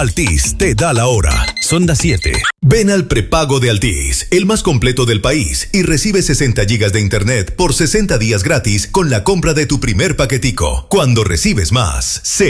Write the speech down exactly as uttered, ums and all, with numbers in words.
Altis te da la hora. Son las siete. Ven al prepago de Altis, el más completo del país, y recibe sesenta gigas de internet por sesenta días gratis con la compra de tu primer paquetico. Cuando recibes más, se